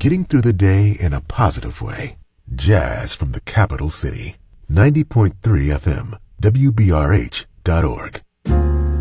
getting through the day in a positive way. Jazz from the capital city. 90.3 FM, WBRH.org.